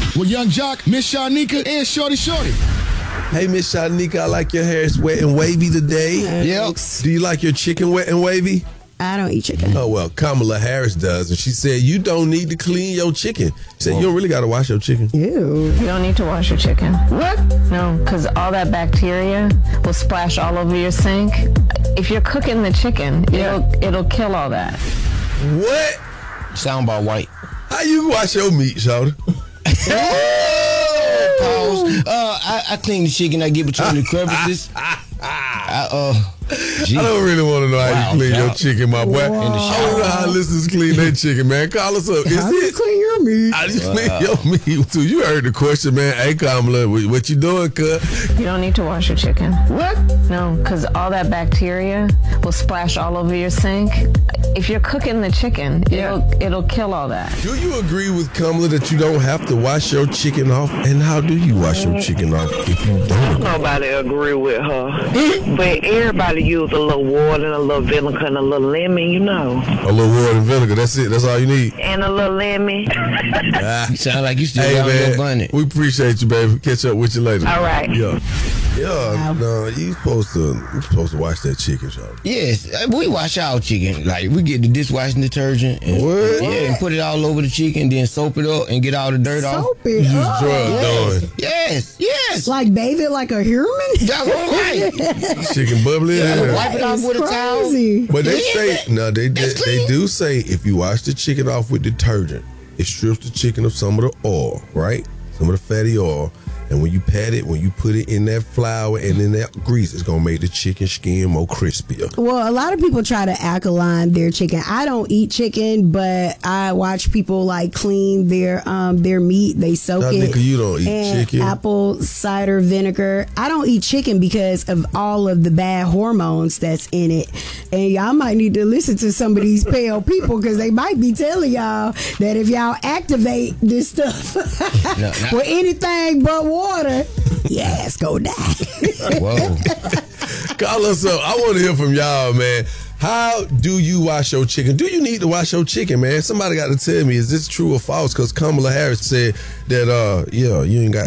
with Young Jock, Miss Shanika, and Shorty Shorty. Hey, Miss Shanika, I like your hair. It's wet and wavy today. Yep. Do you like your chicken wet and wavy? I don't eat chicken. Oh, well, Kamala Harris does. And she said, you don't need to clean your chicken. She said, you don't really got to wash your chicken. Ew. You don't need to wash your chicken. What? No, because all that bacteria will splash all over your sink. If you're cooking the chicken, it'll kill all that. What? Soundbar white. How you wash your meat, Shawty? Pause. I clean the chicken. I get between the crevices. I don't really want to know how you clean your chicken, my boy. In the I shower. don't know how listeners clean their chicken, man. Call us up. How do you clean your meat? How do you clean your meat? So you heard the question, man. Hey, Kamala, what you doing, cuz? You don't need to wash your chicken. What? No, because all that bacteria will splash all over your sink. If you're cooking the chicken, it'll kill all that. Do you agree with Kamala that you don't have to wash your chicken off? And how do you wash your chicken off if you don't? Nobody agree with her. But everybody use a little water and a little vinegar and a little lemon, you know. A little water and vinegar. That's it. That's all you need. And a little lemon. You sound like you still Hey, got your man. bunny. We appreciate you, baby. Catch up with you later. All right. Yeah. Yeah. No, you supposed to wash that chicken, Shawty. Yes, we wash our chicken. Like, we get the dishwashing detergent and, What? and put it all over the chicken, then soap it up and get all the dirt off. Soap it Use up. drug doing. Yes. Like bathe it like a human? That's all right. Chicken bubbly. Yeah, wipe it off It's with a towel. crazy. But they say they clean. do say if you wash the chicken off with detergent, it strips the chicken of some of the oil, right? Some of the fatty oil. And when you pat it, when you put it in that flour and in that grease, it's gonna make the chicken skin more crispier. Well, a lot of people try to alkaline their chicken. I don't eat chicken, but I watch people like clean their meat. They soak Now, it. Nika, you don't eat in chicken. apple cider vinegar. I don't eat chicken because of all of the bad hormones that's in it. And y'all might need to listen to some of these pale people because they might be telling y'all that if y'all activate this stuff with anything but water, yes, go die. Whoa. Call us up. I want to hear from y'all, man. How do you wash your chicken? Do you need to wash your chicken, man? Somebody got to tell me, is this true or false? Because Kamala Harris said that, you ain't got